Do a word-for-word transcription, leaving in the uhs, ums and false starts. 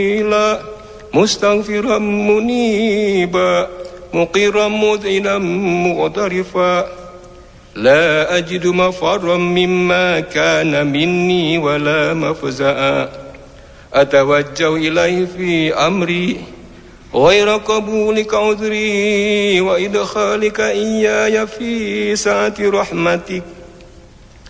مستغفرا منيبا مقرا مذعنا مغترفا لا أجد مفرا مما كان مني ولا مفزعا أتوجه إليه في أمري غير قبولك عذري وإدخالك إياي في سعة رحمتك